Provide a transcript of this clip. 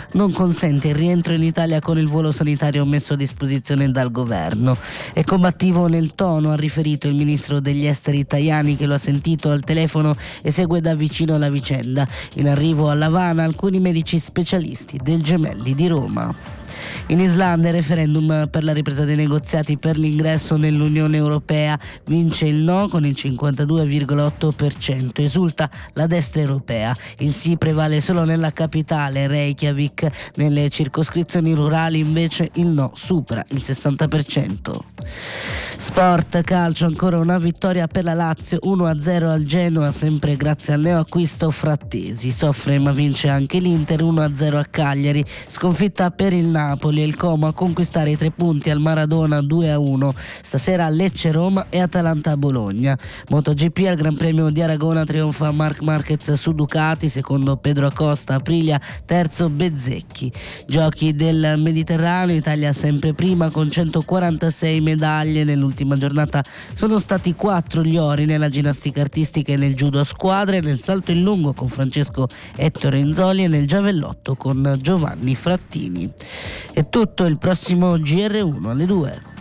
non consente il rientro in Italia con il volo sanitario messo a disposizione dal governo. È combattivo nel tono, ha riferito il ministro degli esteri Tajani, che lo ha sentito al telefono e segue da vicino la vicenda. In arrivo a L'Avana alcuni medici specialisti del Gemelli di Roma. In Islanda, referendum per la ripresa dei negoziati per l'ingresso nell'Unione Europea. Vince il no con il 52,8%. Esulta la destra europea. Il sì prevale solo nella capitale, Reykjavik. Nelle circoscrizioni rurali invece il no supera il 60%. Sport, calcio, ancora una vittoria per la Lazio, 1-0 al Genoa, sempre grazie al neoacquisto Frattesi. Soffre ma vince anche l'Inter, 1-0 a Cagliari. Sconfitta per il Napoli e il Como a conquistare i 3 punti al Maradona, 2-1. Stasera Lecce-Roma e Atalanta-Bologna. MotoGP, al Gran Premio di Aragona trionfa Marc Marquez su Ducati, secondo Pedro Acosta, Aprilia, terzo Bezzecchi. Giochi del Mediterraneo, Italia sempre prima con 146 medaglie. Nell'ultima giornata sono stati 4 gli ori nella ginnastica artistica e nel judo a squadre, nel salto in lungo con Francesco Ettore Inzoli e nel giavellotto con Giovanni Frattini. È tutto, il prossimo GR1 alle 2.